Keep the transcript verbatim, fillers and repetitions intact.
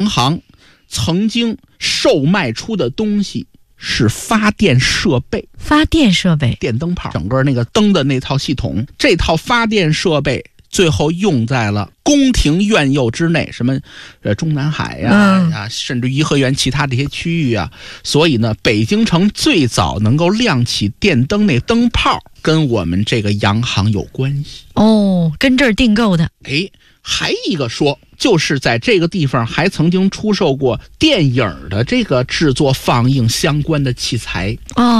行曾经售卖出的东西是发电设备， 发电设备， 电灯泡，整个那个灯的那套系统，这套发电设备最后用在了宫廷院囿之内，什么呃中南海呀、啊嗯啊、甚至颐和园其他这些区域啊。所以呢，北京城最早能够亮起电灯那灯泡，跟我们这个洋行有关系哦，跟这儿订购的。 哎，还一个说，就是在这个地方还曾经出售过电影的这个制作放映相关的器材哦。